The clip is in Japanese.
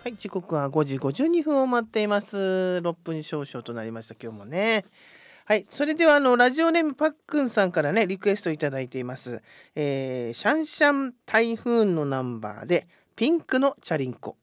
はい、時刻は5時52分を待っています。6分少々となりました、今日もね。はい、それではラジオネームパックンさんからね、リクエストいただいています。シャンシャン台風のナンバーで、ピンクのチャリンコ。